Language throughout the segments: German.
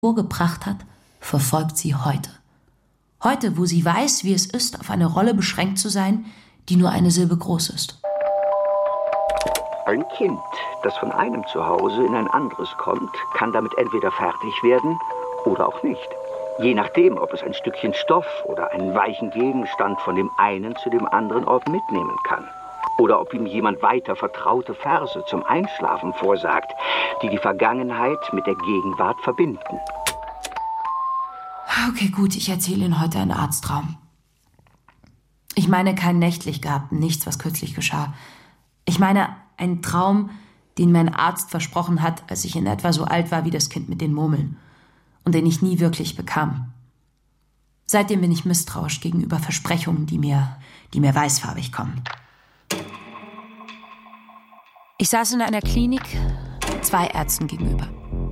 vorgebracht hat, verfolgt sie heute. Heute, wo sie weiß, wie es ist, auf eine Rolle beschränkt zu sein, die nur eine Silbe groß ist. Ein Kind, das von einem Zuhause in ein anderes kommt, kann damit entweder fertig werden oder auch nicht. Je nachdem, ob es ein Stückchen Stoff oder einen weichen Gegenstand von dem einen zu dem anderen Ort mitnehmen kann. Oder ob ihm jemand weiter vertraute Verse zum Einschlafen vorsagt, die die Vergangenheit mit der Gegenwart verbinden. Okay, gut, ich erzähle Ihnen heute einen Arzttraum. Ich meine keinen nächtlich gehabten, nichts, was kürzlich geschah. Ich meine einen Traum, den mein Arzt versprochen hat, als ich in etwa so alt war wie das Kind mit den Murmeln. Und den ich nie wirklich bekam. Seitdem bin ich misstrauisch gegenüber Versprechungen, die mir weißfarbig kommen. Ich saß in einer Klinik 2 Ärzten gegenüber.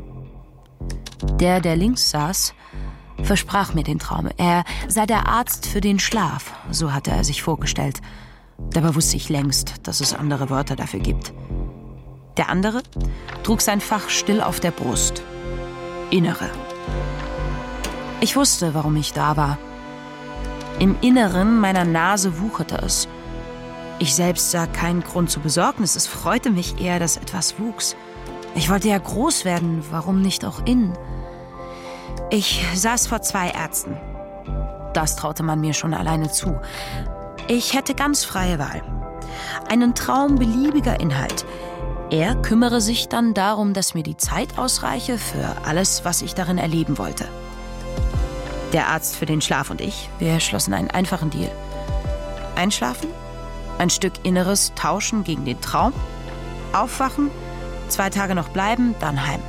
Der links saß, versprach mir den Traum. Er sei der Arzt für den Schlaf, so hatte er sich vorgestellt. Dabei wusste ich längst, dass es andere Wörter dafür gibt. Der andere trug sein Fach still auf der Brust. Innere. Ich wusste, warum ich da war. Im Inneren meiner Nase wucherte es. Ich selbst sah keinen Grund zur Besorgnis. Es freute mich eher, dass etwas wuchs. Ich wollte ja groß werden, warum nicht auch innen? Ich saß vor 2 Ärzten. Das traute man mir schon alleine zu. Ich hätte ganz freie Wahl. Einen Traum beliebiger Inhalt. Er kümmere sich dann darum, dass mir die Zeit ausreiche für alles, was ich darin erleben wollte. Der Arzt für den Schlaf und ich, wir schlossen einen einfachen Deal. Einschlafen, ein Stück Inneres tauschen gegen den Traum, aufwachen, 2 Tage noch bleiben, dann heim.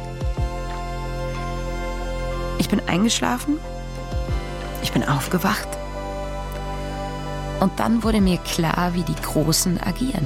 Ich bin eingeschlafen, ich bin aufgewacht. Und dann wurde mir klar, wie die Großen agieren.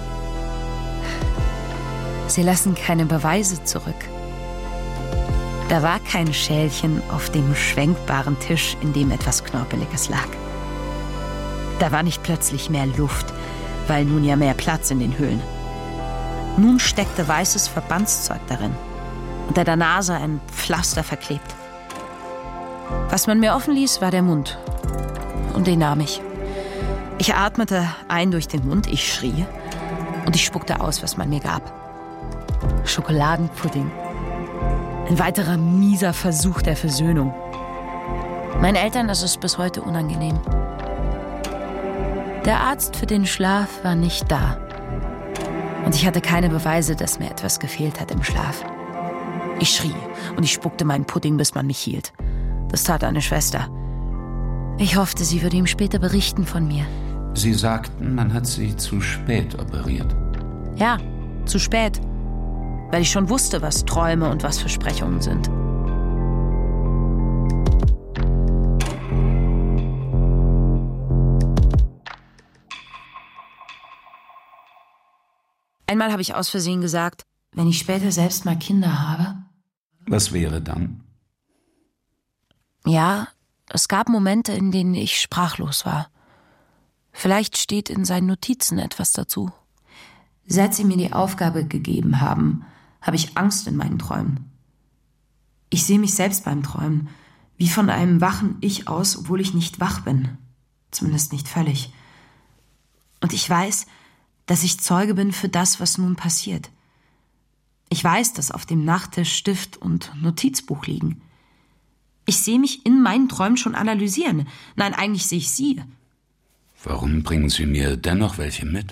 Sie lassen keine Beweise zurück. Da war kein Schälchen auf dem schwenkbaren Tisch, in dem etwas Knorpeliges lag. Da war nicht plötzlich mehr Luft, weil nun ja mehr Platz in den Höhlen. Nun steckte weißes Verbandszeug darin, unter der Nase ein Pflaster verklebt. Was man mir offen ließ, war der Mund. Und den nahm ich. Ich atmete ein durch den Mund, ich schrie und ich spuckte aus, was man mir gab. Schokoladenpudding. Ein weiterer mieser Versuch der Versöhnung. Meinen Eltern ist es bis heute unangenehm. Der Arzt für den Schlaf war nicht da. Und ich hatte keine Beweise, dass mir etwas gefehlt hat im Schlaf. Ich schrie und ich spuckte meinen Pudding, bis man mich hielt. Das tat eine Schwester. Ich hoffte, sie würde ihm später berichten von mir. Sie sagten, man hat sie zu spät operiert. Ja, zu spät. Weil ich schon wusste, was Träume und was Versprechungen sind. Einmal habe ich aus Versehen gesagt, wenn ich später selbst mal Kinder habe. Was wäre dann? Ja, es gab Momente, in denen ich sprachlos war. Vielleicht steht in seinen Notizen etwas dazu. Seit sie mir die Aufgabe gegeben haben, habe ich Angst in meinen Träumen. Ich sehe mich selbst beim Träumen, wie von einem wachen Ich aus, obwohl ich nicht wach bin. Zumindest nicht völlig. Und ich weiß, dass ich Zeuge bin für das, was nun passiert. Ich weiß, dass auf dem Nachttisch Stift und Notizbuch liegen. Ich sehe mich in meinen Träumen schon analysieren. Nein, eigentlich sehe ich sie. Warum bringen Sie mir dennoch welche mit?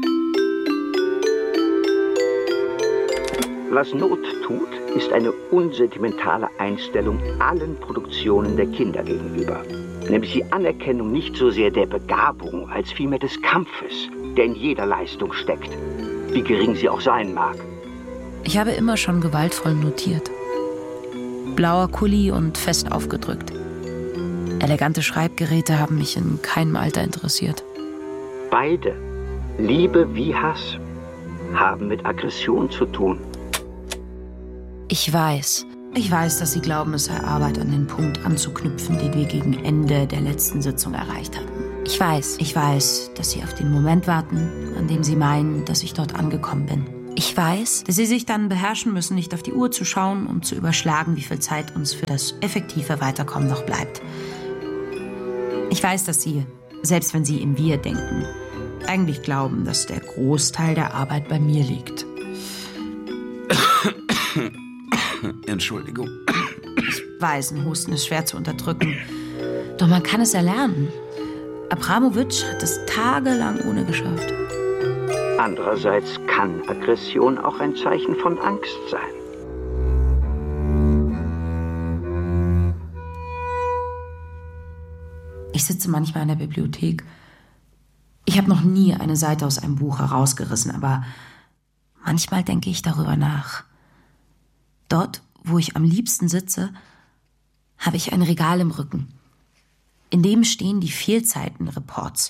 Was Not tut, ist eine unsentimentale Einstellung allen Produktionen der Kinder gegenüber. Nämlich die Anerkennung nicht so sehr der Begabung, als vielmehr des Kampfes, der in jeder Leistung steckt, wie gering sie auch sein mag. Ich habe immer schon gewaltvoll notiert. Blauer Kuli und fest aufgedrückt. Elegante Schreibgeräte haben mich in keinem Alter interessiert. Beide, Liebe wie Hass, haben mit Aggression zu tun. Ich weiß, dass Sie glauben, es sei Arbeit, an den Punkt anzuknüpfen, den wir gegen Ende der letzten Sitzung erreicht hatten. Ich weiß, dass Sie auf den Moment warten, an dem Sie meinen, dass ich dort angekommen bin. Ich weiß, dass Sie sich dann beherrschen müssen, nicht auf die Uhr zu schauen, um zu überschlagen, wie viel Zeit uns für das effektive Weiterkommen noch bleibt. Ich weiß, dass Sie, selbst wenn Sie im Wir denken, eigentlich glauben, dass der Großteil der Arbeit bei mir liegt. Entschuldigung. Ich weiß, ein Husten ist schwer zu unterdrücken. Doch man kann es erlernen. Abramowitsch hat es tagelang ohne geschafft. Andererseits kann Aggression auch ein Zeichen von Angst sein. Ich sitze manchmal in der Bibliothek. Ich habe noch nie eine Seite aus einem Buch herausgerissen, aber manchmal denke ich darüber nach. Dort, wo ich am liebsten sitze, habe ich ein Regal im Rücken. In dem stehen die Fehlzeitenreports.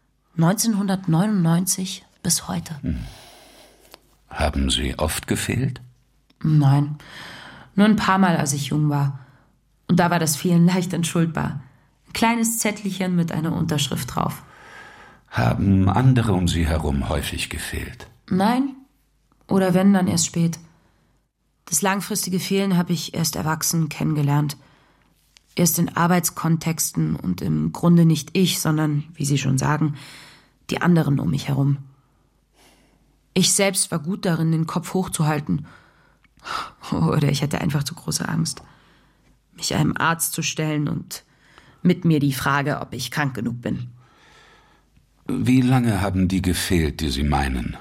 1999 bis heute. Haben Sie oft gefehlt? Nein, nur ein paar Mal, als ich jung war. Und da war das Fehlen leicht entschuldbar. Ein kleines Zettelchen mit einer Unterschrift drauf. Haben andere um Sie herum häufig gefehlt? Nein, oder wenn, dann erst spät. Das langfristige Fehlen habe ich erst erwachsen kennengelernt. Erst in Arbeitskontexten und im Grunde nicht ich, sondern, wie Sie schon sagen, die anderen um mich herum. Ich selbst war gut darin, den Kopf hochzuhalten. Oder ich hatte einfach zu große Angst, mich einem Arzt zu stellen und mit mir die Frage, ob ich krank genug bin. Wie lange haben die gefehlt, die Sie meinen?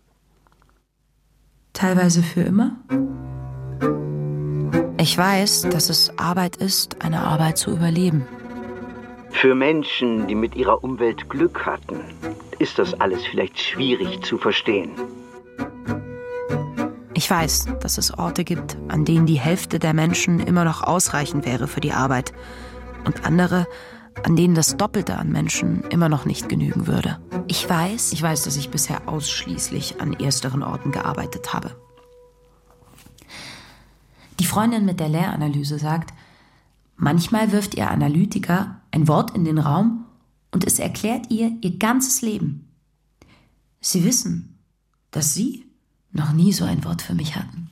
Teilweise für immer. Ich weiß, dass es Arbeit ist, eine Arbeit zu überleben. Für Menschen, die mit ihrer Umwelt Glück hatten, ist das alles vielleicht schwierig zu verstehen. Ich weiß, dass es Orte gibt, an denen die Hälfte der Menschen immer noch ausreichend wäre für die Arbeit und andere, an denen das Doppelte an Menschen immer noch nicht genügen würde. Ich weiß, dass ich bisher ausschließlich an ersteren Orten gearbeitet habe. Die Freundin mit der Lehranalyse sagt, manchmal wirft ihr Analytiker ein Wort in den Raum und es erklärt ihr ganzes Leben. Sie wissen, dass Sie noch nie so ein Wort für mich hatten.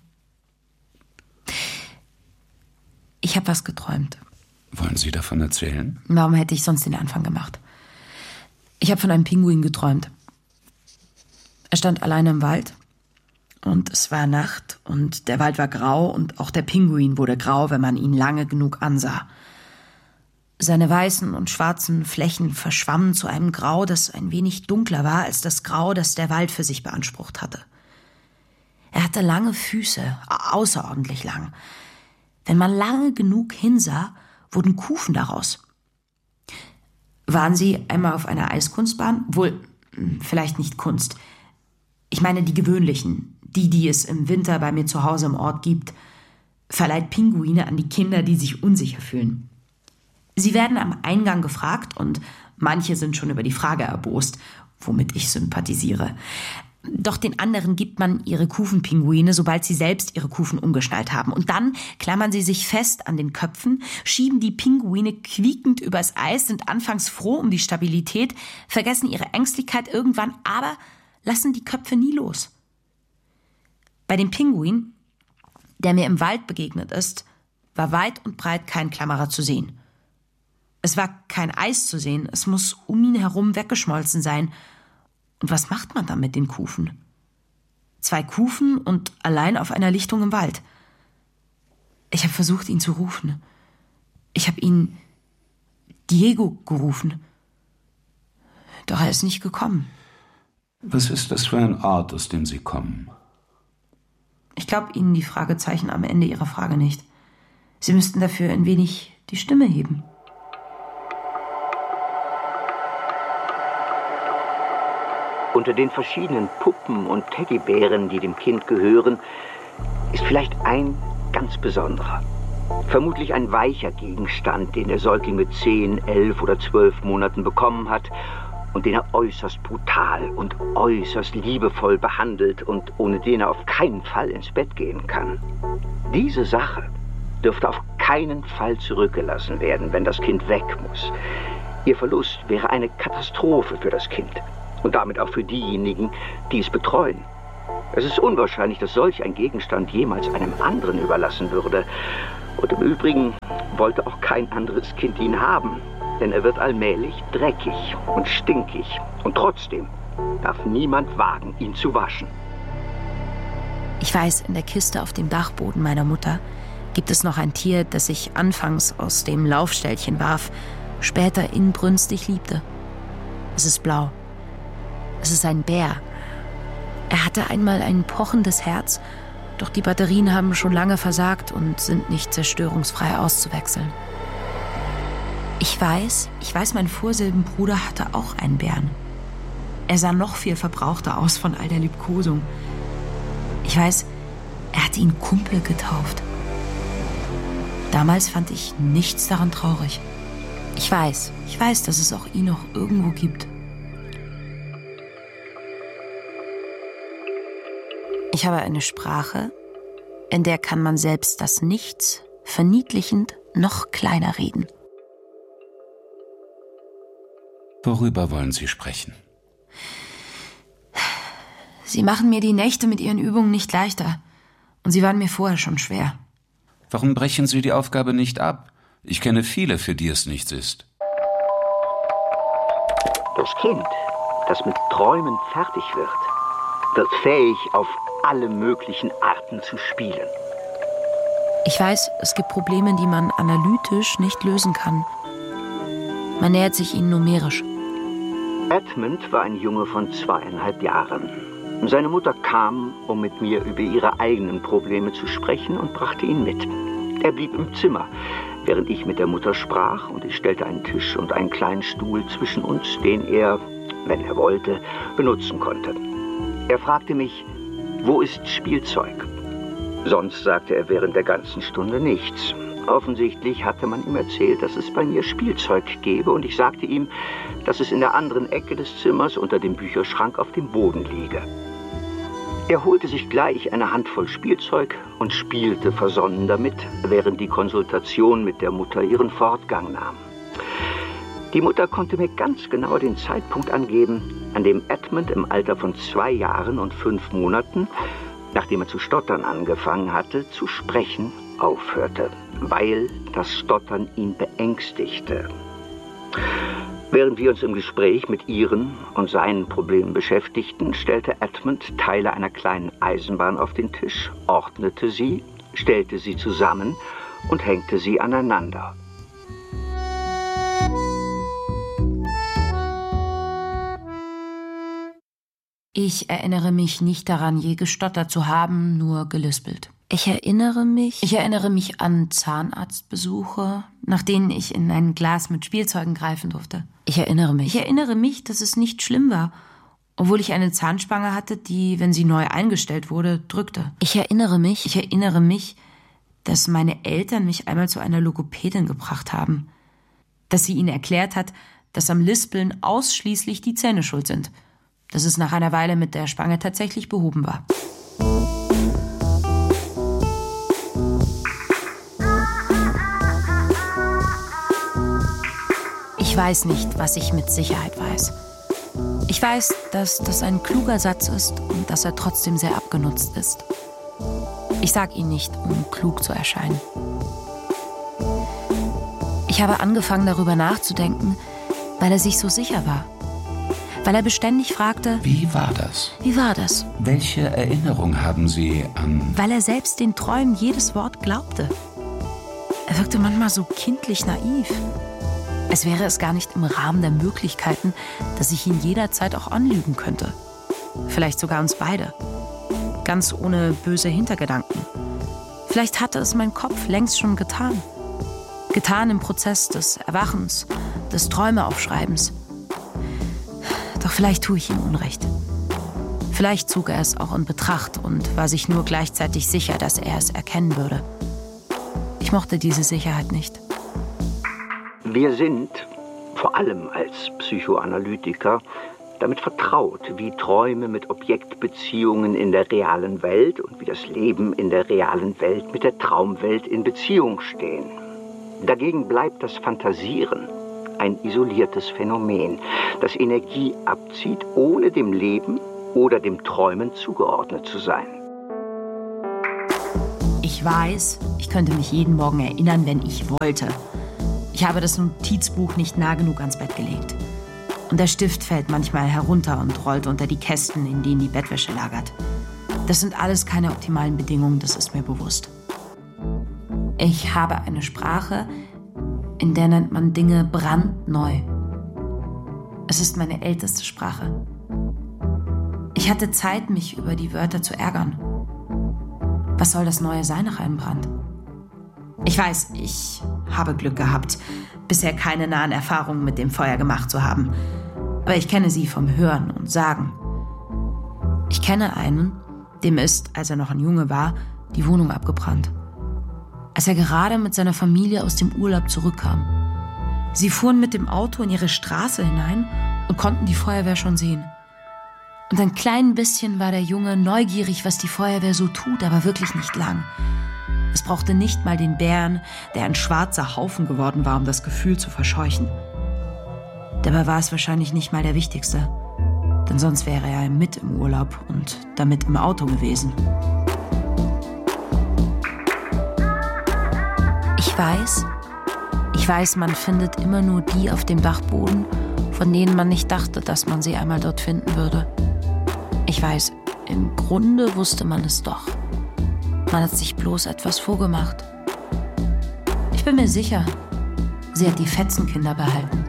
Ich habe was geträumt. Wollen Sie davon erzählen? Warum hätte ich sonst den Anfang gemacht? Ich habe von einem Pinguin geträumt. Er stand alleine im Wald und es war Nacht und der Wald war grau und auch der Pinguin wurde grau, wenn man ihn lange genug ansah. Seine weißen und schwarzen Flächen verschwammen zu einem Grau, das ein wenig dunkler war als das Grau, das der Wald für sich beansprucht hatte. Er hatte lange Füße, außerordentlich lang. Wenn man lange genug hinsah, wurden Kufen daraus. Waren Sie einmal auf einer Eiskunstbahn? Wohl, vielleicht nicht Kunst. Ich meine die gewöhnlichen, die es im Winter bei mir zu Hause im Ort gibt. Verleiht Pinguine an die Kinder, die sich unsicher fühlen. Sie werden am Eingang gefragt und manche sind schon über die Frage erbost, womit ich sympathisiere. Doch den anderen gibt man ihre Kufenpinguine, sobald sie selbst ihre Kufen umgeschnallt haben. Und dann klammern sie sich fest an den Köpfen, schieben die Pinguine quiekend übers Eis, sind anfangs froh um die Stabilität, vergessen ihre Ängstlichkeit irgendwann, aber lassen die Köpfe nie los. Bei dem Pinguin, der mir im Wald begegnet ist, war weit und breit kein Klammerer zu sehen. Es war kein Eis zu sehen, es muss um ihn herum weggeschmolzen sein. Und was macht man dann mit den Kufen? 2 Kufen und allein auf einer Lichtung im Wald. Ich habe versucht, ihn zu rufen. Ich habe ihn Diego gerufen. Doch er ist nicht gekommen. Was ist das für ein Ort, aus dem Sie kommen? Ich glaube Ihnen die Fragezeichen am Ende Ihrer Frage nicht. Sie müssten dafür ein wenig die Stimme heben. Unter den verschiedenen Puppen und Teddybären, die dem Kind gehören, ist vielleicht ein ganz besonderer. Vermutlich ein weicher Gegenstand, den der Säugling mit 10, 11 oder 12 Monaten bekommen hat und den er äußerst brutal und äußerst liebevoll behandelt und ohne den er auf keinen Fall ins Bett gehen kann. Diese Sache dürfte auf keinen Fall zurückgelassen werden, wenn das Kind weg muss. Ihr Verlust wäre eine Katastrophe für das Kind. Und damit auch für diejenigen, die es betreuen. Es ist unwahrscheinlich, dass solch ein Gegenstand jemals einem anderen überlassen würde. Und im Übrigen wollte auch kein anderes Kind ihn haben. Denn er wird allmählich dreckig und stinkig. Und trotzdem darf niemand wagen, ihn zu waschen. Ich weiß, in der Kiste auf dem Dachboden meiner Mutter gibt es noch ein Tier, das ich anfangs aus dem Laufställchen warf, später inbrünstig liebte. Es ist blau. Es ist ein Bär. Er hatte einmal ein pochendes Herz, doch die Batterien haben schon lange versagt und sind nicht zerstörungsfrei auszuwechseln. Ich weiß, mein Vorsilbenbruder hatte auch einen Bären. Er sah noch viel verbrauchter aus von all der Liebkosung. Ich weiß, er hatte ihn Kumpel getauft. Damals fand ich nichts daran traurig. Ich weiß, dass es auch ihn noch irgendwo gibt. Ich habe eine Sprache, in der kann man selbst das Nichts verniedlichend noch kleiner reden. Worüber wollen Sie sprechen? Sie machen mir die Nächte mit Ihren Übungen nicht leichter. Und sie waren mir vorher schon schwer. Warum brechen Sie die Aufgabe nicht ab? Ich kenne viele, für die es nichts ist. Das Kind, das mit Träumen fertig wird fähig, auf alle möglichen Arten zu spielen. Ich weiß, es gibt Probleme, die man analytisch nicht lösen kann. Man nähert sich ihnen numerisch. Edmund war ein Junge von 2,5 Jahren. Seine Mutter kam, um mit mir über ihre eigenen Probleme zu sprechen, und brachte ihn mit. Er blieb im Zimmer, während ich mit der Mutter sprach, und ich stellte einen Tisch und einen kleinen Stuhl zwischen uns, den er, wenn er wollte, benutzen konnte. Er fragte mich, wo ist Spielzeug? Sonst sagte er während der ganzen Stunde nichts. Offensichtlich hatte man ihm erzählt, dass es bei mir Spielzeug gäbe, und ich sagte ihm, dass es in der anderen Ecke des Zimmers unter dem Bücherschrank auf dem Boden liege. Er holte sich gleich eine Handvoll Spielzeug und spielte versonnen damit, während die Konsultation mit der Mutter ihren Fortgang nahm. Die Mutter konnte mir ganz genau den Zeitpunkt angeben, an dem Edmund im Alter von 2 Jahren und 5 Monaten, nachdem er zu stottern angefangen hatte, zu sprechen aufhörte, weil das Stottern ihn beängstigte. Während wir uns im Gespräch mit ihren und seinen Problemen beschäftigten, stellte Edmund Teile einer kleinen Eisenbahn auf den Tisch, ordnete sie, stellte sie zusammen und hängte sie aneinander. Ich erinnere mich nicht daran, je gestottert zu haben, nur gelispelt. Ich erinnere mich an Zahnarztbesuche, nach denen ich in ein Glas mit Spielzeugen greifen durfte. Ich erinnere mich, dass es nicht schlimm war, obwohl ich eine Zahnspange hatte, die, wenn sie neu eingestellt wurde, drückte. Ich erinnere mich, dass meine Eltern mich einmal zu einer Logopädin gebracht haben. Dass sie ihnen erklärt hat, dass am Lispeln ausschließlich die Zähne schuld sind. Dass es nach einer Weile mit der Spange tatsächlich behoben war. Ich weiß nicht, was ich mit Sicherheit weiß. Ich weiß, dass das ein kluger Satz ist und dass er trotzdem sehr abgenutzt ist. Ich sag ihn nicht, um klug zu erscheinen. Ich habe angefangen, darüber nachzudenken, weil er sich so sicher war. Weil er beständig fragte, Wie war das? Welche Erinnerung haben Sie an... Weil er selbst den Träumen jedes Wort glaubte. Er wirkte manchmal so kindlich naiv. Als wäre es gar nicht im Rahmen der Möglichkeiten, dass ich ihn jederzeit auch anlügen könnte. Vielleicht sogar uns beide. Ganz ohne böse Hintergedanken. Vielleicht hatte es mein Kopf längst schon getan. Getan im Prozess des Erwachens, des Träumeaufschreibens. Doch vielleicht tue ich ihm Unrecht. Vielleicht zog er es auch in Betracht und war sich nur gleichzeitig sicher, dass er es erkennen würde. Ich mochte diese Sicherheit nicht. Wir sind, vor allem als Psychoanalytiker, damit vertraut, wie Träume mit Objektbeziehungen in der realen Welt und wie das Leben in der realen Welt mit der Traumwelt in Beziehung stehen. Dagegen bleibt das Fantasieren ein isoliertes Phänomen, das Energie abzieht, ohne dem Leben oder dem Träumen zugeordnet zu sein. Ich weiß, ich könnte mich jeden Morgen erinnern, wenn ich wollte. Ich habe das Notizbuch nicht nah genug ans Bett gelegt. Und der Stift fällt manchmal herunter und rollt unter die Kästen, in denen die Bettwäsche lagert. Das sind alles keine optimalen Bedingungen, das ist mir bewusst. Ich habe eine Sprache, in der nennt man Dinge brandneu. Es ist meine älteste Sprache. Ich hatte Zeit, mich über die Wörter zu ärgern. Was soll das Neue sein nach einem Brand? Ich weiß, ich habe Glück gehabt, bisher keine nahen Erfahrungen mit dem Feuer gemacht zu haben. Aber ich kenne sie vom Hören und Sagen. Ich kenne einen, dem ist, als er noch ein Junge war, die Wohnung abgebrannt. Als er gerade mit seiner Familie aus dem Urlaub zurückkam. Sie fuhren mit dem Auto in ihre Straße hinein und konnten die Feuerwehr schon sehen. Und ein klein bisschen war der Junge neugierig, was die Feuerwehr so tut, aber wirklich nicht lang. Es brauchte nicht mal den Bären, der ein schwarzer Haufen geworden war, um das Gefühl zu verscheuchen. Dabei war es wahrscheinlich nicht mal der wichtigste, denn sonst wäre er mit im Urlaub und damit im Auto gewesen. Ich weiß, man findet immer nur die auf dem Dachboden, von denen man nicht dachte, dass man sie einmal dort finden würde. Ich weiß, im Grunde wusste man es doch. Man hat sich bloß etwas vorgemacht. Ich bin mir sicher, sie hat die Fetzenkinder behalten.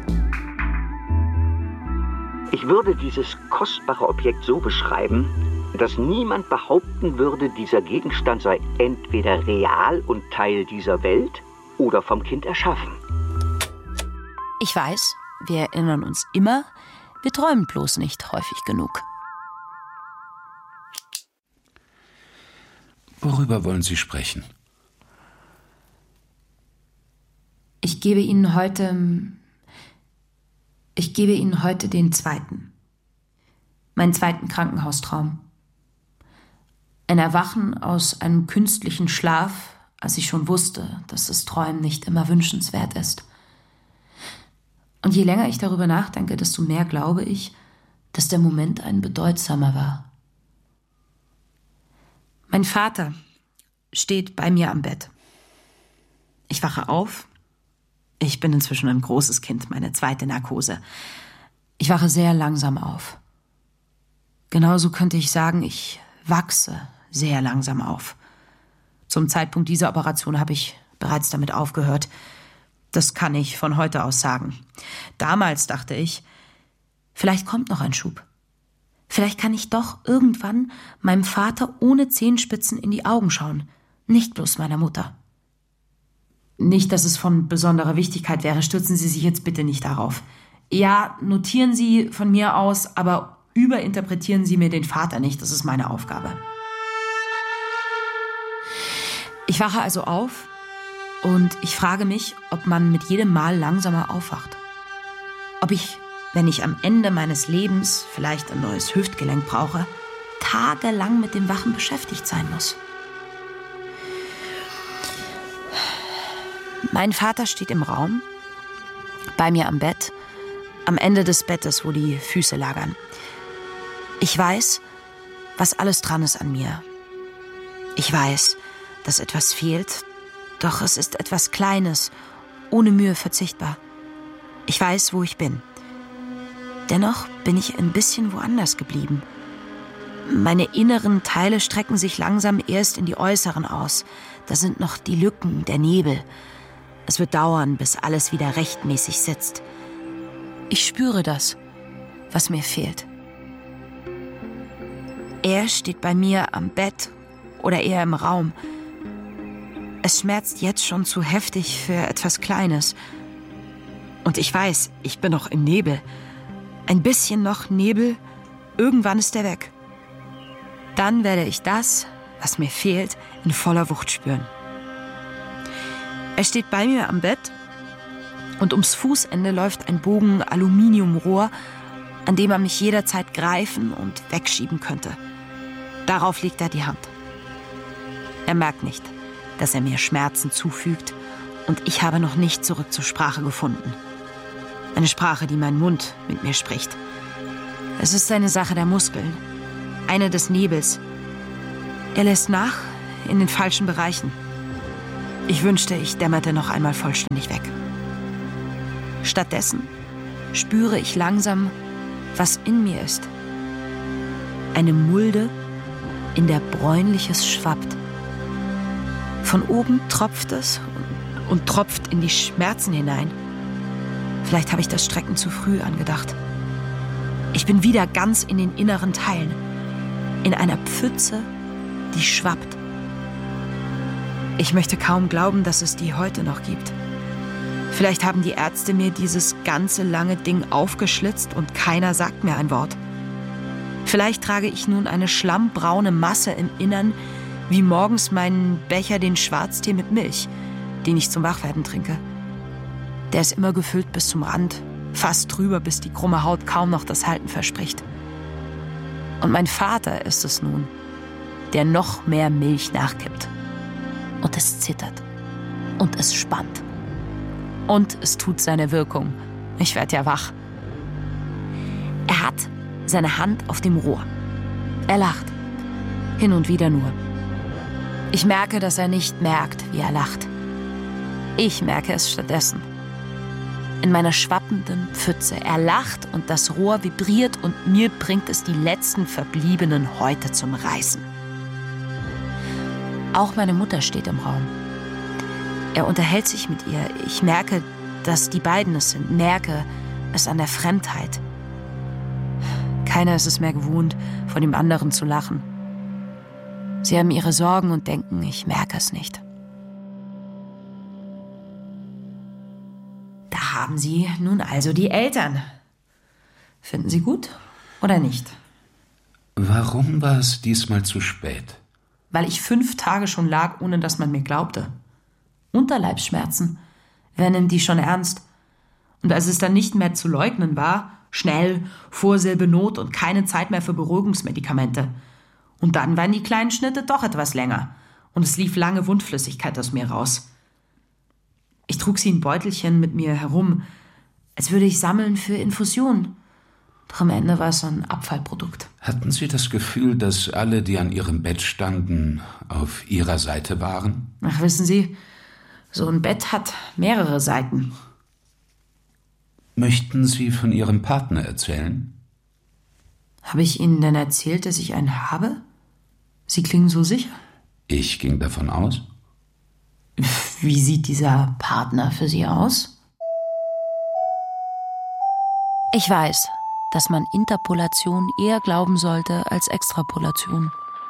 Ich würde dieses kostbare Objekt so beschreiben, dass niemand behaupten würde, dieser Gegenstand sei entweder real und Teil dieser Welt oder vom Kind erschaffen. Ich weiß, wir erinnern uns immer, wir träumen bloß nicht häufig genug. Worüber wollen Sie sprechen? Ich gebe Ihnen heute den zweiten. Meinen zweiten Krankenhaustraum. Ein Erwachen aus einem künstlichen Schlaf, als ich schon wusste, dass das Träumen nicht immer wünschenswert ist. Und je länger ich darüber nachdenke, desto mehr glaube ich, dass der Moment ein bedeutsamer war. Mein Vater steht bei mir am Bett. Ich wache auf. Ich bin inzwischen ein großes Kind, meine zweite Narkose. Ich wache sehr langsam auf. Genauso könnte ich sagen, ich wachse sehr langsam auf. Zum Zeitpunkt dieser Operation habe ich bereits damit aufgehört. Das kann ich von heute aus sagen. Damals dachte ich, vielleicht kommt noch ein Schub. Vielleicht kann ich doch irgendwann meinem Vater ohne Zehenspitzen in die Augen schauen, nicht bloß meiner Mutter. Nicht, dass es von besonderer Wichtigkeit wäre, stürzen Sie sich jetzt bitte nicht darauf. Ja, notieren Sie von mir aus, aber überinterpretieren Sie mir den Vater nicht, das ist meine Aufgabe. Ich wache also auf und ich frage mich, ob man mit jedem Mal langsamer aufwacht. Ob ich, wenn ich am Ende meines Lebens vielleicht ein neues Hüftgelenk brauche, tagelang mit dem Wachen beschäftigt sein muss. Mein Vater steht im Raum, bei mir am Bett, am Ende des Bettes, wo die Füße lagern. Ich weiß, was alles dran ist an mir. Ich weiß, dass etwas fehlt, doch es ist etwas Kleines, ohne Mühe verzichtbar. Ich weiß, wo ich bin. Dennoch bin ich ein bisschen woanders geblieben. Meine inneren Teile strecken sich langsam erst in die äußeren aus. Da sind noch die Lücken, der Nebel. Es wird dauern, bis alles wieder rechtmäßig sitzt. Ich spüre das, was mir fehlt. Er steht bei mir am Bett oder eher im Raum. Es schmerzt jetzt schon zu heftig für etwas Kleines. Und ich weiß, ich bin noch im Nebel. Ein bisschen noch Nebel, irgendwann ist er weg. Dann werde ich das, was mir fehlt, in voller Wucht spüren. Er steht bei mir am Bett und ums Fußende läuft ein Bogen Aluminiumrohr, an dem er mich jederzeit greifen und wegschieben könnte. Darauf legt er die Hand. Er merkt nicht, dass er mir Schmerzen zufügt und ich habe noch nicht zurück zur Sprache gefunden. Eine Sprache, die mein Mund mit mir spricht. Es ist eine Sache der Muskeln. Eine des Nebels. Er lässt nach in den falschen Bereichen. Ich wünschte, ich dämmerte noch einmal vollständig weg. Stattdessen spüre ich langsam, was in mir ist. Eine Mulde, in der Bräunliches schwappt. Von oben tropft es und tropft in die Schmerzen hinein. Vielleicht habe ich das Strecken zu früh angedacht. Ich bin wieder ganz in den inneren Teilen. In einer Pfütze, die schwappt. Ich möchte kaum glauben, dass es die heute noch gibt. Vielleicht haben die Ärzte mir dieses ganze lange Ding aufgeschlitzt und keiner sagt mir ein Wort. Vielleicht trage ich nun eine schlammbraune Masse im Innern, wie morgens meinen Becher den Schwarztee mit Milch, den ich zum Wachwerden trinke. Der ist immer gefüllt bis zum Rand, fast drüber, bis die krumme Haut kaum noch das Halten verspricht. Und mein Vater ist es nun, der noch mehr Milch nachkippt. Und es zittert. Und es spannt. Und es tut seine Wirkung. Ich werde ja wach. Er hat seine Hand auf dem Rohr. Er lacht. Hin und wieder nur. Ich merke, dass er nicht merkt, wie er lacht. Ich merke es stattdessen. In meiner schwappenden Pfütze. Er lacht und das Rohr vibriert und mir bringt es die letzten verbliebenen Häute zum Reißen. Auch meine Mutter steht im Raum. Er unterhält sich mit ihr. Ich merke, dass die beiden es sind. Merke es an der Fremdheit. Keiner ist es mehr gewohnt, von dem anderen zu lachen. Sie haben ihre Sorgen und denken, ich merke es nicht. Da haben Sie nun also die Eltern. Finden Sie gut oder nicht? Warum war es diesmal zu spät? Weil ich 5 Tage schon lag, ohne dass man mir glaubte. Unterleibsschmerzen. Wer nimmt die schon ernst? Und als es dann nicht mehr zu leugnen war, schnell, Vorsilbe Not und keine Zeit mehr für Beruhigungsmedikamente. Und dann waren die kleinen Schnitte doch etwas länger. Und es lief lange Wundflüssigkeit aus mir raus. Ich trug sie in Beutelchen mit mir herum, als würde ich sammeln für Infusionen. Doch am Ende war es so ein Abfallprodukt. Hatten Sie das Gefühl, dass alle, die an Ihrem Bett standen, auf Ihrer Seite waren? Ach, wissen Sie, so ein Bett hat mehrere Seiten. Möchten Sie von Ihrem Partner erzählen? Habe ich Ihnen denn erzählt, dass ich einen habe? Sie klingen so sicher. Ich ging davon aus. Wie sieht dieser Partner für Sie aus? Ich weiß, dass man Interpolation eher glauben sollte als Extrapolation.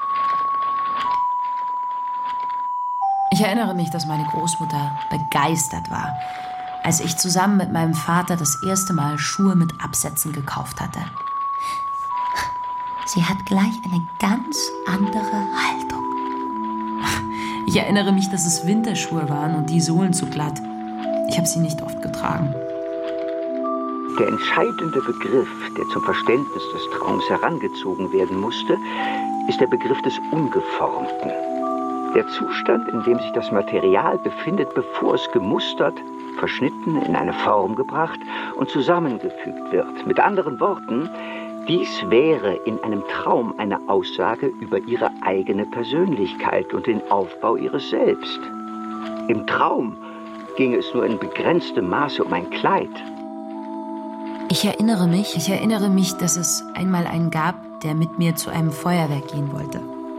Ich erinnere mich, dass meine Großmutter begeistert war, als ich zusammen mit meinem Vater das erste Mal Schuhe mit Absätzen gekauft hatte. Sie hat gleich eine ganz andere Haltung. Ich erinnere mich, dass es Winterschuhe waren und die Sohlen zu glatt. Ich habe sie nicht oft getragen. Der entscheidende Begriff, der zum Verständnis des Traums herangezogen werden musste, ist der Begriff des Ungeformten. Der Zustand, in dem sich das Material befindet, bevor es gemustert, verschnitten, in eine Form gebracht und zusammengefügt wird. Mit anderen Worten, dies wäre in einem Traum eine Aussage über ihre eigene Persönlichkeit und den Aufbau ihres Selbst. Im Traum ginge es nur in begrenztem Maße um ein Kleid. Ich erinnere mich, dass es einmal einen gab, der mit mir zu einem Feuerwerk gehen wollte.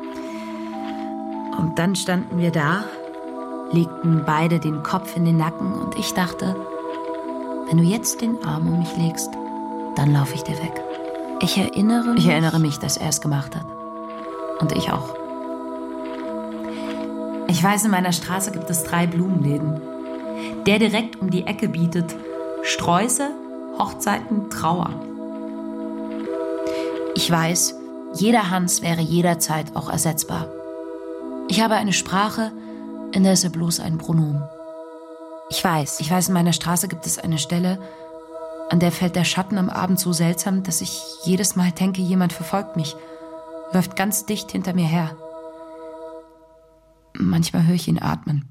Und dann standen wir da, legten beide den Kopf in den Nacken und ich dachte, wenn du jetzt den Arm um mich legst, dann laufe ich dir weg. Ich erinnere mich, dass er es gemacht hat. Und ich auch. Ich weiß, in meiner Straße gibt es 3 Blumenläden. Der direkt um die Ecke bietet Sträuße, Hochzeiten, Trauer. Ich weiß, jeder Hans wäre jederzeit auch ersetzbar. Ich habe eine Sprache, in der ist er bloß ein Pronomen. Ich weiß, in meiner Straße gibt es eine Stelle, an der fällt der Schatten am Abend so seltsam, dass ich jedes Mal denke, jemand verfolgt mich, läuft ganz dicht hinter mir her. Manchmal höre ich ihn atmen.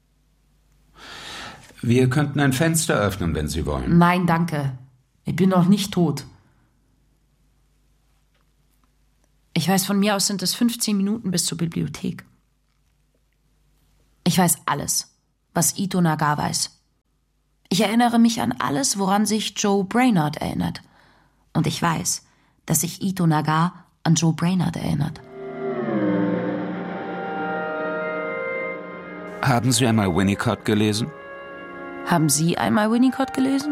Wir könnten ein Fenster öffnen, wenn Sie wollen. Nein, danke. Ich bin noch nicht tot. Ich weiß, von mir aus sind es 15 Minuten bis zur Bibliothek. Ich weiß alles, was Ito Nagar weiß. Ich erinnere mich an alles, woran sich Joe Brainard erinnert. Und ich weiß, dass sich Ito Nagar an Joe Brainard erinnert. Haben Sie einmal Winnicott gelesen? Haben Sie einmal Winnicott gelesen?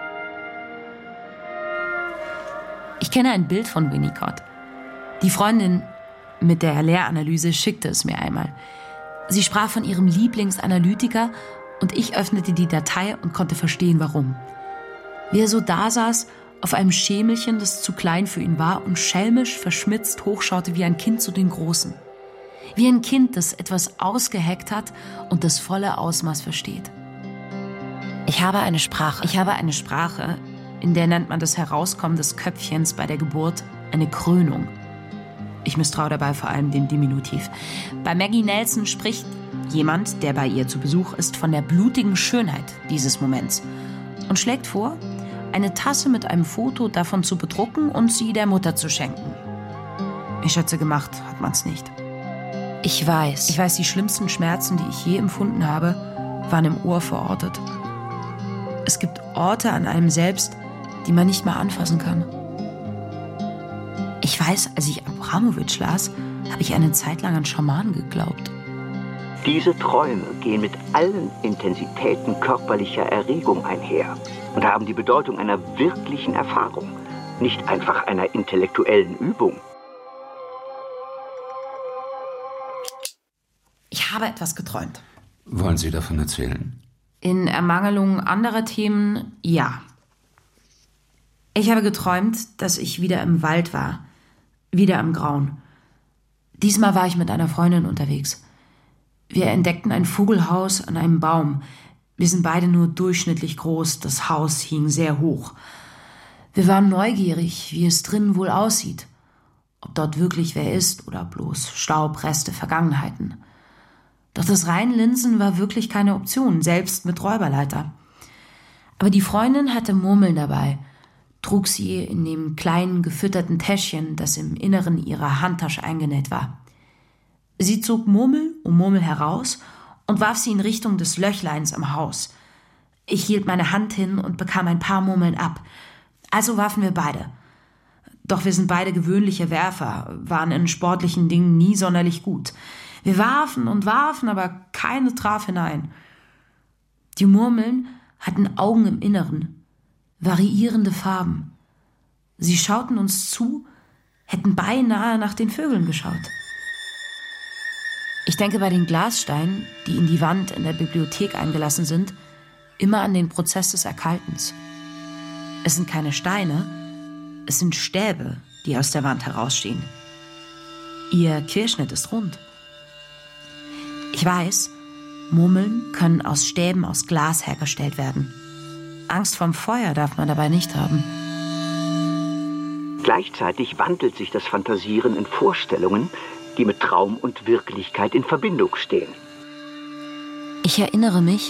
Ich kenne ein Bild von Winnicott. Die Freundin mit der Lehranalyse schickte es mir einmal. Sie sprach von ihrem Lieblingsanalytiker und ich öffnete die Datei und konnte verstehen, warum. Wie er so dasaß, auf einem Schemelchen, das zu klein für ihn war und schelmisch verschmitzt hochschaute wie ein Kind zu den Großen. Wie ein Kind, das etwas ausgeheckt hat und das volle Ausmaß versteht. Ich habe eine Sprache, in der nennt man das Herauskommen des Köpfchens bei der Geburt eine Krönung. Ich misstraue dabei vor allem dem Diminutiv. Bei Maggie Nelson spricht jemand, der bei ihr zu Besuch ist, von der blutigen Schönheit dieses Moments und schlägt vor, eine Tasse mit einem Foto davon zu bedrucken und sie der Mutter zu schenken. Ich schätze, gemacht hat man's nicht. Ich weiß, die schlimmsten Schmerzen, die ich je empfunden habe, waren im Ohr verortet. Es gibt Orte an einem selbst, die man nicht mal anfassen kann. Ich weiß, als ich Abramowitsch las, habe ich eine Zeit lang an Schamanen geglaubt. Diese Träume gehen mit allen Intensitäten körperlicher Erregung einher und haben die Bedeutung einer wirklichen Erfahrung, nicht einfach einer intellektuellen Übung. Ich habe etwas geträumt. Wollen Sie davon erzählen? In Ermangelung anderer Themen, ja. Ich habe geträumt, dass ich wieder im Wald war. Wieder im Grauen. Diesmal war ich mit einer Freundin unterwegs. Wir entdeckten ein Vogelhaus an einem Baum. Wir sind beide nur durchschnittlich groß. Das Haus hing sehr hoch. Wir waren neugierig, wie es drinnen wohl aussieht. Ob dort wirklich wer ist oder bloß Staub, Reste, Vergangenheiten. Doch das Reinlinsen war wirklich keine Option, selbst mit Räuberleiter. Aber die Freundin hatte Murmeln dabei, trug sie in dem kleinen, gefütterten Täschchen, das im Inneren ihrer Handtasche eingenäht war. Sie zog Murmel um Murmel heraus und warf sie in Richtung des Löchleins am Haus. Ich hielt meine Hand hin und bekam ein paar Murmeln ab. Also warfen wir beide. Doch wir sind beide gewöhnliche Werfer, waren in sportlichen Dingen nie sonderlich gut. Wir warfen und warfen, aber keine traf hinein. Die Murmeln hatten Augen im Inneren, variierende Farben. Sie schauten uns zu, hätten beinahe nach den Vögeln geschaut. Ich denke bei den Glassteinen, die in die Wand in der Bibliothek eingelassen sind, immer an den Prozess des Erkaltens. Es sind keine Steine, es sind Stäbe, die aus der Wand herausstehen. Ihr Querschnitt ist rund. Ich weiß, Murmeln können aus Stäben aus Glas hergestellt werden. Angst vorm Feuer darf man dabei nicht haben. Gleichzeitig wandelt sich das Fantasieren in Vorstellungen, die mit Traum und Wirklichkeit in Verbindung stehen. Ich erinnere mich,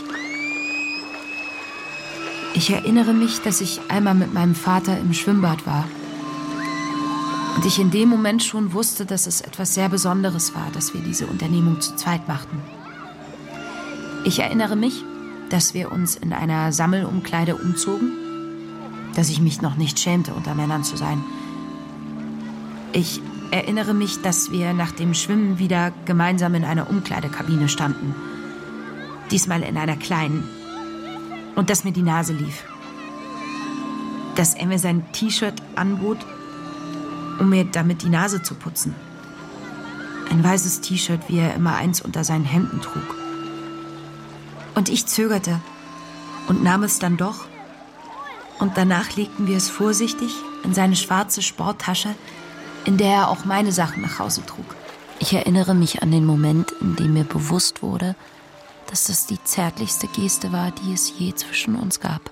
dass ich einmal mit meinem Vater im Schwimmbad war. Und ich in dem Moment schon wusste, dass es etwas sehr Besonderes war, dass wir diese Unternehmung zu zweit machten. Ich erinnere mich, dass wir uns in einer Sammelumkleide umzogen, dass ich mich noch nicht schämte, unter Männern zu sein. Ich erinnere mich, dass wir nach dem Schwimmen wieder gemeinsam in einer Umkleidekabine standen. Diesmal in einer kleinen. Und dass mir die Nase lief. Dass er mir sein T-Shirt anbot, um mir damit die Nase zu putzen. Ein weißes T-Shirt, wie er immer eins unter seinen Hemden trug. Und ich zögerte und nahm es dann doch. Und danach legten wir es vorsichtig in seine schwarze Sporttasche, in der er auch meine Sachen nach Hause trug. Ich erinnere mich an den Moment, in dem mir bewusst wurde, dass das die zärtlichste Geste war, die es je zwischen uns gab.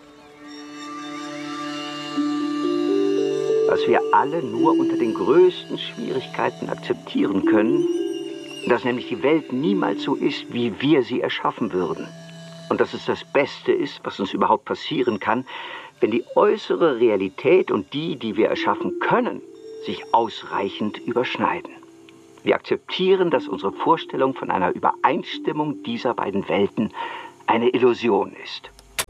Was wir alle nur unter den größten Schwierigkeiten akzeptieren können, dass nämlich die Welt niemals so ist, wie wir sie erschaffen würden. Und dass es das Beste ist, was uns überhaupt passieren kann, wenn die äußere Realität und die, die wir erschaffen können, sich ausreichend überschneiden. Wir akzeptieren, dass unsere Vorstellung von einer Übereinstimmung dieser beiden Welten eine Illusion ist.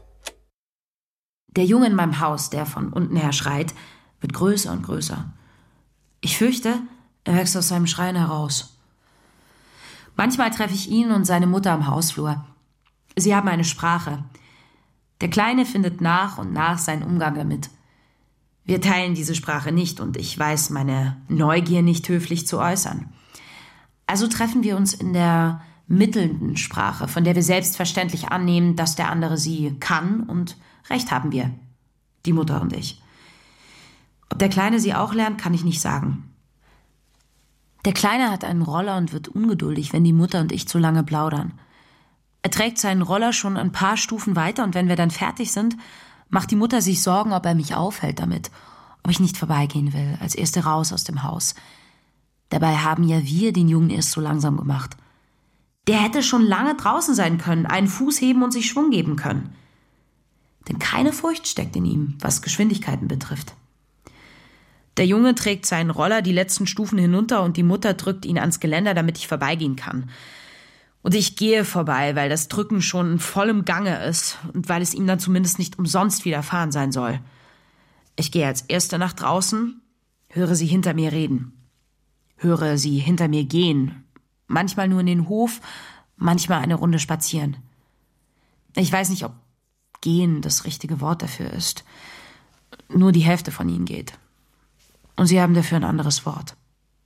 Der Junge in meinem Haus, der von unten her schreit, wird größer und größer. Ich fürchte, er wächst aus seinem Schreien heraus. Manchmal treffe ich ihn und seine Mutter am Hausflur. Sie haben eine Sprache. Der Kleine findet nach und nach seinen Umgang damit. Wir teilen diese Sprache nicht und ich weiß meine Neugier nicht höflich zu äußern. Also treffen wir uns in der mittelnden Sprache, von der wir selbstverständlich annehmen, dass der andere sie kann, und recht haben wir, die Mutter und ich. Ob der Kleine sie auch lernt, kann ich nicht sagen. Der Kleine hat einen Roller und wird ungeduldig, wenn die Mutter und ich zu lange plaudern. Er trägt seinen Roller schon ein paar Stufen weiter und wenn wir dann fertig sind, macht die Mutter sich Sorgen, ob er mich aufhält damit, ob ich nicht vorbeigehen will, als Erste raus aus dem Haus. Dabei haben ja wir den Jungen erst so langsam gemacht. Der hätte schon lange draußen sein können, einen Fuß heben und sich Schwung geben können. Denn keine Furcht steckt in ihm, was Geschwindigkeiten betrifft. Der Junge trägt seinen Roller die letzten Stufen hinunter und die Mutter drückt ihn ans Geländer, damit ich vorbeigehen kann. Und ich gehe vorbei, weil das Drücken schon in vollem Gange ist und weil es ihm dann zumindest nicht umsonst widerfahren sein soll. Ich gehe als Erste nach draußen, höre sie hinter mir reden. Höre sie hinter mir gehen, manchmal nur in den Hof, manchmal eine Runde spazieren. Ich weiß nicht, ob gehen das richtige Wort dafür ist. Nur die Hälfte von ihnen geht. Und sie haben dafür ein anderes Wort.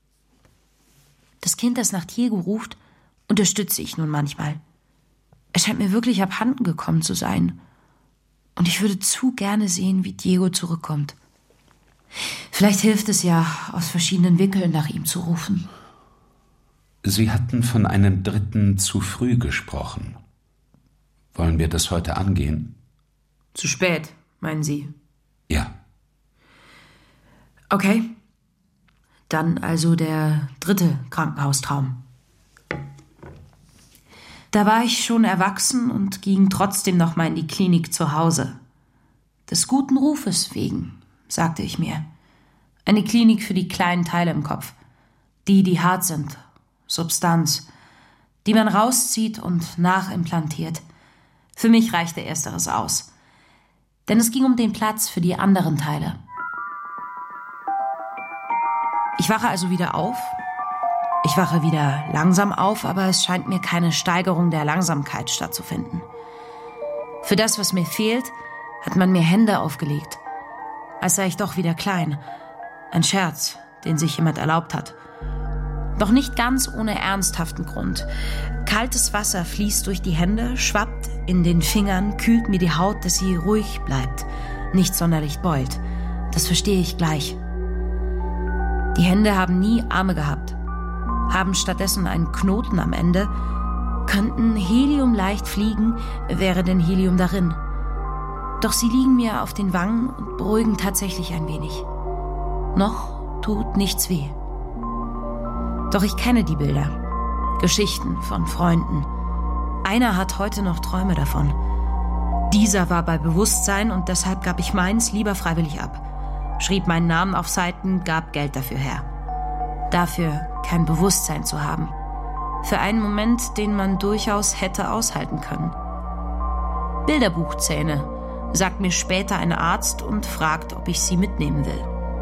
Das Kind, das nach Diego ruft, unterstütze ich nun manchmal. Es scheint mir wirklich abhanden gekommen zu sein. Und ich würde zu gerne sehen, wie Diego zurückkommt. Vielleicht hilft es ja, aus verschiedenen Winkeln nach ihm zu rufen. Sie hatten von einem Dritten zu früh gesprochen. Wollen wir das heute angehen? Zu spät, meinen Sie? Ja. Okay. Dann also der 3. Krankenhaustraum. Da war ich schon erwachsen und ging trotzdem noch mal in die Klinik zu Hause. Des guten Rufes wegen, sagte ich mir. Eine Klinik für die kleinen Teile im Kopf. Die hart sind. Substanz. Die man rauszieht und nachimplantiert. Für mich reichte Ersteres aus. Denn es ging um den Platz für die anderen Teile. Ich wache also wieder auf. Ich wache wieder langsam auf, aber es scheint mir keine Steigerung der Langsamkeit stattzufinden. Für das, was mir fehlt, hat man mir Hände aufgelegt. Als sei ich doch wieder klein. Ein Scherz, den sich jemand erlaubt hat. Doch nicht ganz ohne ernsthaften Grund. Kaltes Wasser fließt durch die Hände, schwappt in den Fingern, kühlt mir die Haut, dass sie ruhig bleibt, nicht sonderlich beult. Das verstehe ich gleich. Die Hände haben nie Arme gehabt, haben stattdessen einen Knoten am Ende, könnten Helium leicht fliegen, wäre denn Helium darin. Doch sie liegen mir auf den Wangen und beruhigen tatsächlich ein wenig. Noch tut nichts weh. Doch ich kenne die Bilder. Geschichten von Freunden. Einer hat heute noch Träume davon. Dieser war bei Bewusstsein und deshalb gab ich meins lieber freiwillig ab. Schrieb meinen Namen auf Seiten, gab Geld dafür her. Dafür kein Bewusstsein zu haben. Für einen Moment, den man durchaus hätte aushalten können. Bilderbuchzähne, sagt mir später ein Arzt und fragt, ob ich sie mitnehmen will.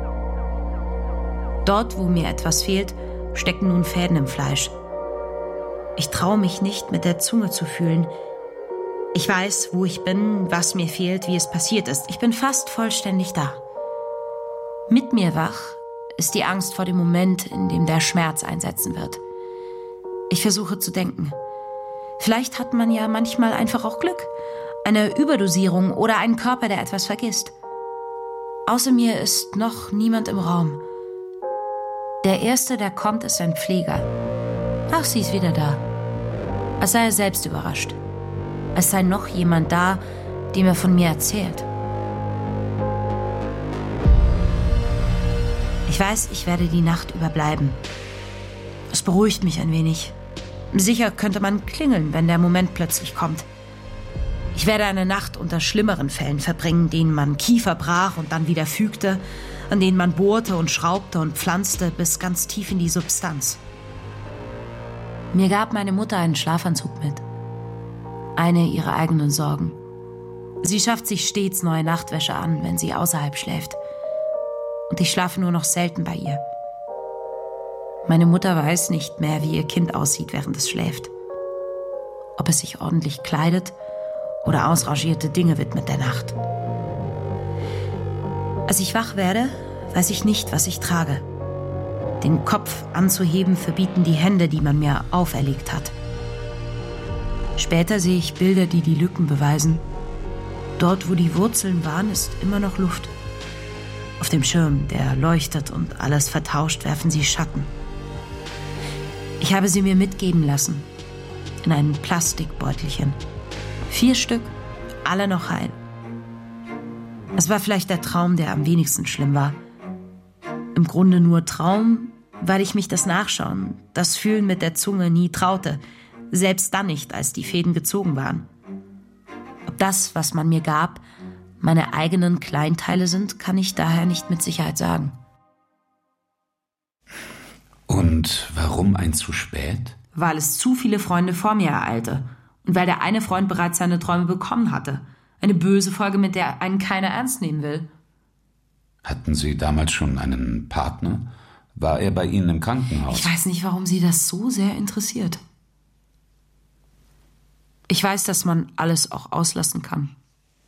Dort, wo mir etwas fehlt, stecken nun Fäden im Fleisch. Ich traue mich nicht, mit der Zunge zu fühlen. Ich weiß, wo ich bin, was mir fehlt, wie es passiert ist. Ich bin fast vollständig da. Mit mir wach ist die Angst vor dem Moment, in dem der Schmerz einsetzen wird. Ich versuche zu denken. Vielleicht hat man ja manchmal einfach auch Glück. Eine Überdosierung oder einen Körper, der etwas vergisst. Außer mir ist noch niemand im Raum. Der Erste, der kommt, ist ein Pfleger. Ach, sie ist wieder da. Als sei er selbst überrascht. Als sei noch jemand da, dem er von mir erzählt. Ich weiß, ich werde die Nacht überbleiben. Es beruhigt mich ein wenig. Sicher könnte man klingeln, wenn der Moment plötzlich kommt. Ich werde eine Nacht unter schlimmeren Fällen verbringen, denen man Kiefer brach und dann wieder fügte, an denen man bohrte und schraubte und pflanzte bis ganz tief in die Substanz. Mir gab meine Mutter einen Schlafanzug mit. Eine ihrer eigenen Sorgen. Sie schafft sich stets neue Nachtwäsche an, wenn sie außerhalb schläft. Und ich schlafe nur noch selten bei ihr. Meine Mutter weiß nicht mehr, wie ihr Kind aussieht, während es schläft. Ob es sich ordentlich kleidet oder ausrangierte Dinge widmet der Nacht. Als ich wach werde, weiß ich nicht, was ich trage. Den Kopf anzuheben verbieten die Hände, die man mir auferlegt hat. Später sehe ich Bilder, die die Lücken beweisen. Dort, wo die Wurzeln waren, ist immer noch Luft. Auf dem Schirm, der leuchtet und alles vertauscht, werfen sie Schatten. Ich habe sie mir mitgeben lassen. In einem Plastikbeutelchen. 4 Stück, alle noch heil. Es war vielleicht der Traum, der am wenigsten schlimm war. Im Grunde nur Traum, weil ich mich das Nachschauen, das Fühlen mit der Zunge nie traute. Selbst dann nicht, als die Fäden gezogen waren. Ob das, was man mir gab, meine eigenen Kleinteile sind, kann ich daher nicht mit Sicherheit sagen. Und warum ein zu spät? Weil es zu viele Freunde vor mir ereilte. Und weil der eine Freund bereits seine Träume bekommen hatte. Eine böse Folge, mit der einen keiner ernst nehmen will. Hatten Sie damals schon einen Partner? War er bei Ihnen im Krankenhaus? Ich weiß nicht, warum Sie das so sehr interessiert. Ich weiß, dass man alles auch auslassen kann.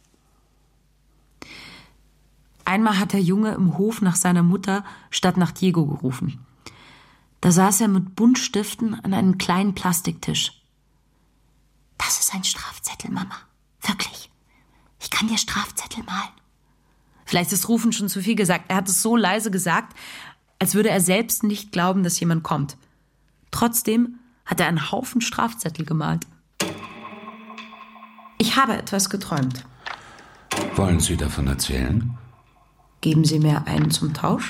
Einmal hat der Junge im Hof nach seiner Mutter statt nach Diego gerufen. Da saß er mit Buntstiften an einem kleinen Plastiktisch. Das ist ein Strafzettel, Mama. Wirklich. Ich kann dir Strafzettel malen. Vielleicht ist Rufen schon zu viel gesagt. Er hat es so leise gesagt, als würde er selbst nicht glauben, dass jemand kommt. Trotzdem hat er einen Haufen Strafzettel gemalt. Ich habe etwas geträumt. Wollen Sie davon erzählen? Geben Sie mir einen zum Tausch?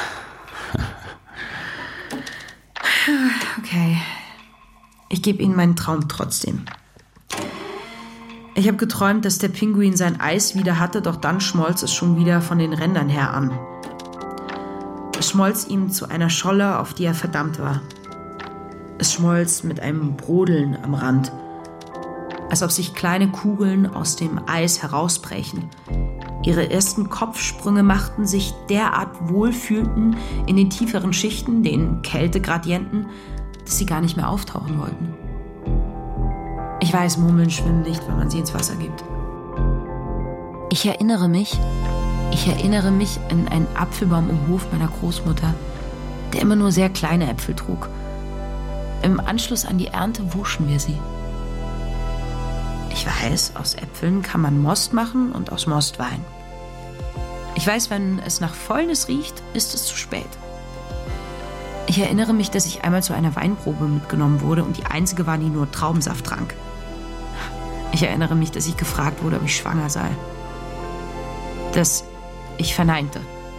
Okay. Ich gebe Ihnen meinen Traum trotzdem. Ich habe geträumt, dass der Pinguin sein Eis wieder hatte, doch dann schmolz es schon wieder von den Rändern her an. Es schmolz ihm zu einer Scholle, auf die er verdammt war. Es schmolz mit einem Brodeln am Rand, als ob sich kleine Kugeln aus dem Eis herausbrechen. Ihre ersten Kopfsprünge machten sich derart wohlfühlten in den tieferen Schichten, den Kältegradienten, dass sie gar nicht mehr auftauchen wollten. Ich weiß, Murmeln schwimmen nicht, wenn man sie ins Wasser gibt. Ich erinnere mich an einen Apfelbaum im Hof meiner Großmutter, der immer nur sehr kleine Äpfel trug. Im Anschluss an die Ernte wuschen wir sie. Ich weiß, aus Äpfeln kann man Most machen und aus Most Wein. Ich weiß, wenn es nach Fäulnis riecht, ist es zu spät. Ich erinnere mich, dass ich einmal zu einer Weinprobe mitgenommen wurde und die einzige war, die nur Traubensaft trank. Ich erinnere mich, dass ich gefragt wurde, ob ich schwanger sei. Dass ich verneinte.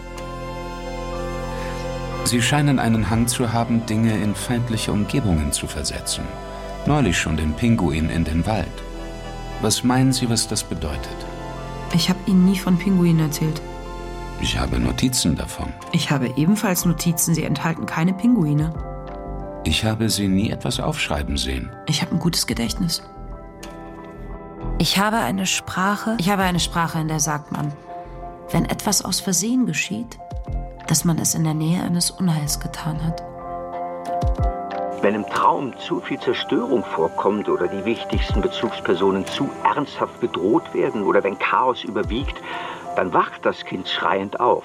Sie scheinen einen Hang zu haben, Dinge in feindliche Umgebungen zu versetzen. Neulich schon den Pinguin in den Wald. Was meinen Sie, was das bedeutet? Ich habe Ihnen nie von Pinguinen erzählt. Ich habe Notizen davon. Ich habe ebenfalls Notizen, sie enthalten keine Pinguine. Ich habe Sie nie etwas aufschreiben sehen. Ich habe ein gutes Gedächtnis. Ich habe eine Sprache, in der sagt man, wenn etwas aus Versehen geschieht, dass man es in der Nähe eines Unheils getan hat. Wenn im Traum zu viel Zerstörung vorkommt oder die wichtigsten Bezugspersonen zu ernsthaft bedroht werden oder wenn Chaos überwiegt, dann wacht das Kind schreiend auf.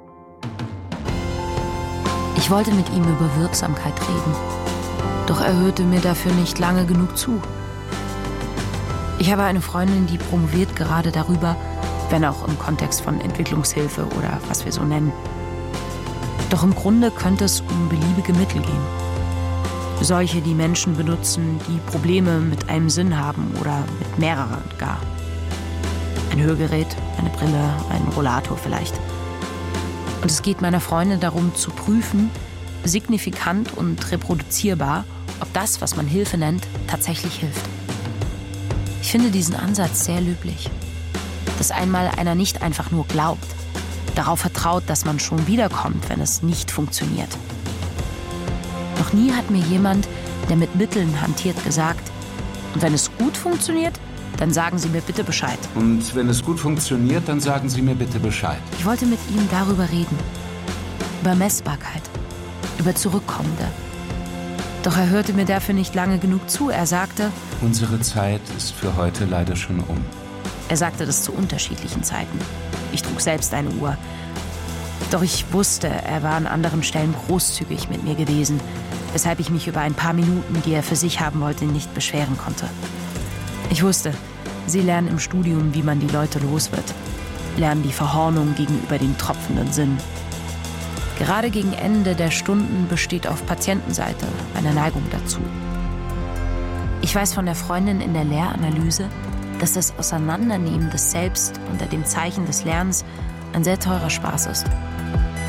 Ich wollte mit ihm über Wirksamkeit reden, doch er hörte mir dafür nicht lange genug zu. Ich habe eine Freundin, die promoviert gerade darüber, wenn auch im Kontext von Entwicklungshilfe oder was wir so nennen. Doch im Grunde könnte es um beliebige Mittel gehen. Solche, die Menschen benutzen, die Probleme mit einem Sinn haben oder mit mehreren gar. Ein Hörgerät, eine Brille, ein Rollator vielleicht. Und es geht meiner Freundin darum zu prüfen, signifikant und reproduzierbar, ob das, was man Hilfe nennt, tatsächlich hilft. Ich finde diesen Ansatz sehr löblich. Dass einmal einer nicht einfach nur glaubt, darauf vertraut, dass man schon wiederkommt, wenn es nicht funktioniert. Noch nie hat mir jemand, der mit Mitteln hantiert, gesagt, und wenn es gut funktioniert, dann sagen Sie mir bitte Bescheid. Und wenn es gut funktioniert, dann sagen Sie mir bitte Bescheid. Ich wollte mit ihm darüber reden. Über Messbarkeit. Über Zurückkommende. Doch er hörte mir dafür nicht lange genug zu. Er sagte, unsere Zeit ist für heute leider schon um. Er sagte das zu unterschiedlichen Zeiten. Ich trug selbst eine Uhr. Doch ich wusste, er war an anderen Stellen großzügig mit mir gewesen, weshalb ich mich über ein paar Minuten, die er für sich haben wollte, nicht beschweren konnte. Ich wusste, sie lernen im Studium, wie man die Leute los wird. Lernen die Verhornung gegenüber dem tropfenden Sinn. Gerade gegen Ende der Stunden besteht auf Patientenseite eine Neigung dazu. Ich weiß von der Freundin in der Lehranalyse, dass das Auseinandernehmen des Selbst unter dem Zeichen des Lernens ein sehr teurer Spaß ist.